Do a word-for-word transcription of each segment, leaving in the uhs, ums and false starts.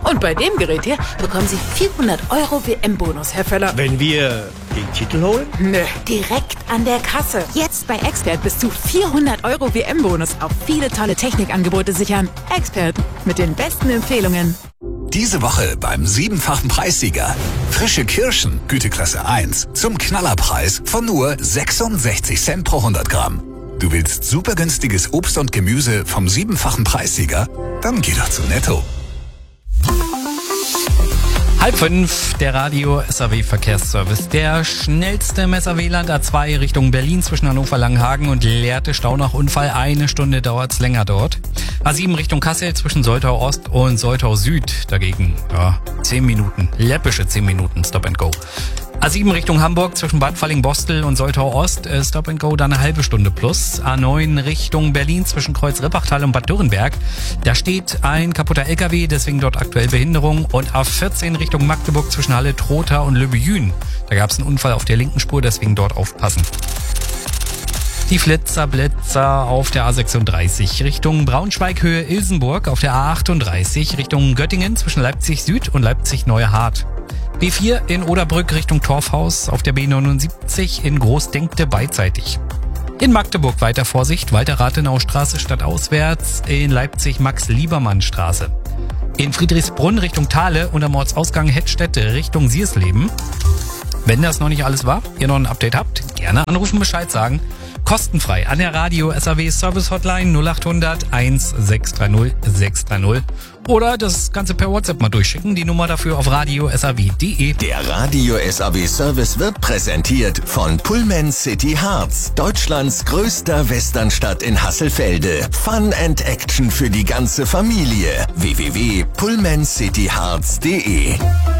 Und bei dem Gerät hier bekommen Sie vierhundert Euro W M-Bonus, Herr Völler. Wenn wir den Titel holen? Nö, direkt an der Kasse. Jetzt bei Expert bis zu vierhundert Euro W M-Bonus auf viele tolle Technikangebote sichern. Expert, mit den besten Empfehlungen. Diese Woche beim siebenfachen Preissieger. Frische Kirschen, Güteklasse eins, zum Knallerpreis von nur sechsundsechzig Cent pro hundert Gramm. Du willst super günstiges Obst und Gemüse vom siebenfachen Preissieger? Dann geh doch zu Netto. Halb fünf, der Radio-S A W-Verkehrsservice. Der schnellste im S A W-Land A zwei Richtung Berlin zwischen Hannover-Langenhagen und Lehrte. Stau nach Unfall. Eine Stunde dauert's länger dort. A sieben Richtung Kassel zwischen Soltau Ost und Soltau Süd. Dagegen, ja, zehn Minuten. Läppische zehn Minuten Stop and Go. A sieben Richtung Hamburg zwischen Bad Falling-Bostel und Soltau Ost, äh, Stop and Go, dann eine halbe Stunde plus. A neun Richtung Berlin zwischen Kreuz-Rippachtal und Bad Dürrenberg. Da steht ein kaputter L K W, deswegen dort aktuell Behinderung. Und A vierzehn Richtung Magdeburg zwischen Halle Trotha und Löbejün. Da gab es einen Unfall auf der linken Spur, deswegen dort aufpassen. Die Flitzer-Blitzer auf der A sechsunddreißig Richtung Braunschweig-Höhe Ilsenburg, auf der A achtunddreißig Richtung Göttingen zwischen Leipzig Süd und Leipzig Neuhardt. B vier in Oderbrück Richtung Torfhaus, auf der B neunundsiebzig in Großdenkte beidseitig. In Magdeburg weiter Vorsicht, Walter-Rathenau-Straße stadtauswärts, in Leipzig Max-Liebermann-Straße. In Friedrichsbrunn Richtung Thale und am Ortsausgang Hettstätte Richtung Siersleben. Wenn das noch nicht alles war, ihr noch ein Update habt, gerne anrufen, Bescheid sagen. Kostenfrei an der Radio-S A W-Service-Hotline null achthundert eins sechs drei null sechs drei null oder das Ganze per WhatsApp mal durchschicken. Die Nummer dafür auf radio s a w punkt d e. Der Radio-S A W-Service wird präsentiert von Pullman City Harz, Deutschlands größter Westernstadt in Hasselfelde. Fun and Action für die ganze Familie. w w w punkt pullman city harz punkt d e.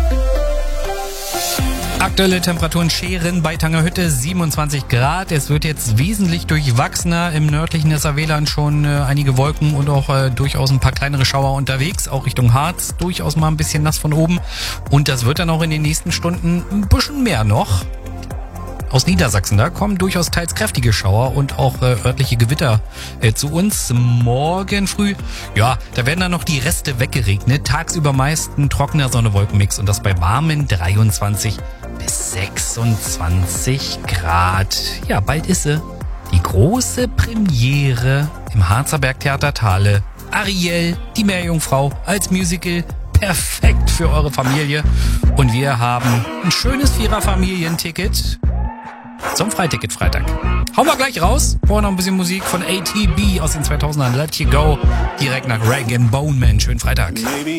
Aktuelle Temperaturen Scheren bei Tangerhütte siebenundzwanzig Grad. Es wird jetzt wesentlich durchwachsener. Im nördlichen S A W-Land schon äh, einige Wolken und auch äh, durchaus ein paar kleinere Schauer unterwegs. Auch Richtung Harz durchaus mal ein bisschen nass von oben. Und das wird dann auch in den nächsten Stunden ein bisschen mehr noch. Aus Niedersachsen, da kommen durchaus teils kräftige Schauer und auch äh, örtliche Gewitter äh, zu uns. Morgen früh, ja, da werden dann noch die Reste weggeregnet. Tagsüber meist ein trockener Sonne-Wolkenmix und das bei warmen dreiundzwanzig bis sechsundzwanzig Grad. Ja, bald ist sie. Die große Premiere im Harzer Bergtheater Thale. Ariel, die Meerjungfrau als Musical. Perfekt für eure Familie. Und wir haben ein schönes Vierer-Familienticket zum Freiticket-Freitag. Hauen wir gleich raus. Vorher noch ein bisschen Musik von A T B aus den zweitausendern. Let You Go. Direkt nach Rag and Bone Man. Schönen Freitag.